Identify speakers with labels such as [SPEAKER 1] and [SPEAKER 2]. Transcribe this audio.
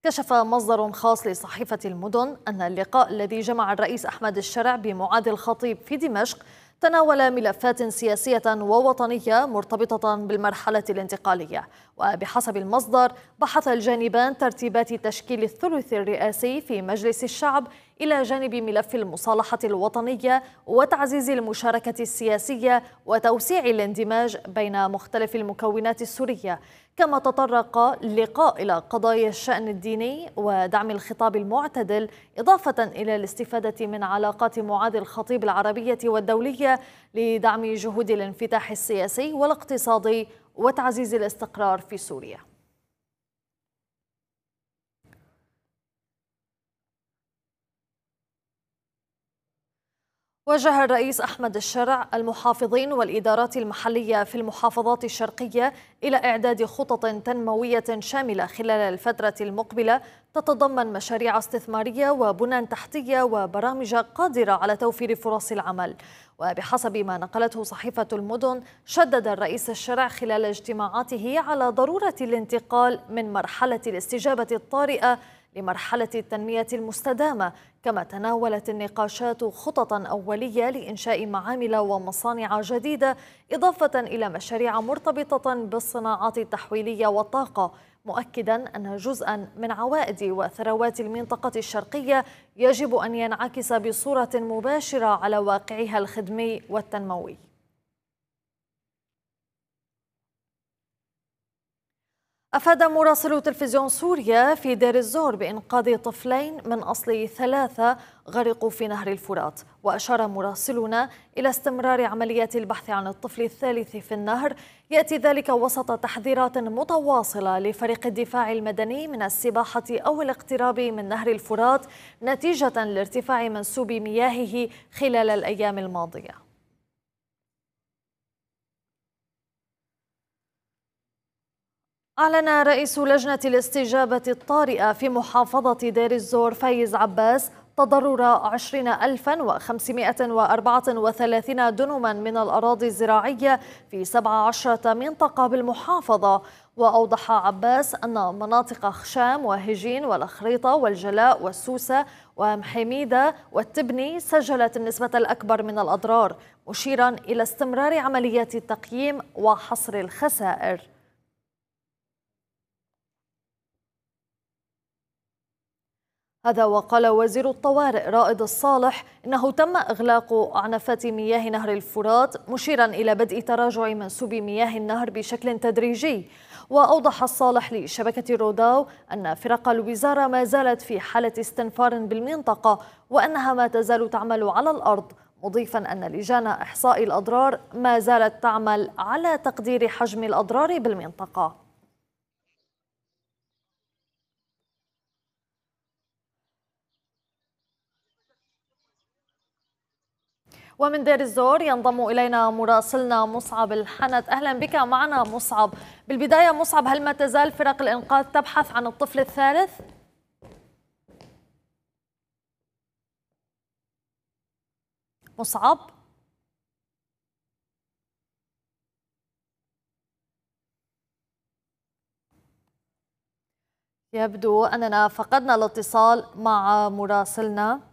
[SPEAKER 1] كشف مصدر خاص لصحيفة المدن أن اللقاء الذي جمع الرئيس أحمد الشرع بمعالي الخطيب في دمشق تناول ملفات سياسية ووطنية مرتبطة بالمرحلة الانتقالية. وبحسب المصدر بحث الجانبان ترتيبات تشكيل الثلث الرئاسي في مجلس الشعب إلى جانب ملف المصالحة الوطنية وتعزيز المشاركة السياسية وتوسيع الاندماج بين مختلف المكونات السورية. كما تطرق اللقاء إلى قضايا الشأن الديني ودعم الخطاب المعتدل، إضافة إلى الاستفادة من علاقات معادي الخطيب العربية والدولية لدعم جهود الانفتاح السياسي والاقتصادي وتعزيز الاستقرار في سوريا. وجه الرئيس أحمد الشرع المحافظين والإدارات المحلية في المحافظات الشرقية إلى إعداد خطط تنموية شاملة خلال الفترة المقبلة تتضمن مشاريع استثمارية وبنى تحتية وبرامج قادرة على توفير فرص العمل. وبحسب ما نقلته صحيفة المدن، شدد الرئيس الشرع خلال اجتماعاته على ضرورة الانتقال من مرحلة الاستجابة الطارئة لمرحلة التنمية المستدامة. كما تناولت النقاشات خططا أولية لإنشاء معامل ومصانع جديدة، إضافة إلى مشاريع مرتبطة بالصناعات التحويلية والطاقة، مؤكدا أن جزءا من عوائد وثروات المنطقة الشرقية يجب أن ينعكس بصورة مباشرة على واقعها الخدمي والتنموي. أفاد مراسل تلفزيون سوريا في دير الزور بإنقاذ طفلين من أصل 3 غرقوا في نهر الفرات. وأشار مراسلنا إلى استمرار عمليات البحث عن الطفل الثالث في النهر، يأتي ذلك وسط تحذيرات متواصلة لفريق الدفاع المدني من السباحة أو الاقتراب من نهر الفرات نتيجة لارتفاع منسوب مياهه خلال الأيام الماضية. أعلن رئيس لجنة الاستجابة الطارئة في محافظة دير الزور فايز عباس تضرر 20,534 دنما من الأراضي الزراعية في 17 منطقة بالمحافظة. وأوضح عباس أن مناطق خشام وهجين والخريطة والجلاء والسوسة ومحميدة والتبني سجلت النسبة الأكبر من الأضرار، مشيرا إلى استمرار عمليات التقييم وحصر الخسائر. هذا وقال وزير الطوارئ رائد الصالح إنه تم إغلاق أعنفة مياه نهر الفرات، مشيرا إلى بدء تراجع منسوب مياه النهر بشكل تدريجي. وأوضح الصالح لشبكة روداو أن فرق الوزارة ما زالت في حالة استنفار بالمنطقة وأنها ما تزال تعمل على الأرض، مضيفا أن لجان إحصاء الأضرار ما زالت تعمل على تقدير حجم الأضرار بالمنطقة. ومن دير الزور ينضم إلينا مراسلنا مصعب الحنت. أهلا بك معنا مصعب. بالبداية مصعب، هل ما تزال فرق الإنقاذ تبحث عن الطفل الثالث؟ مصعب؟ يبدو أننا فقدنا الاتصال مع مراسلنا.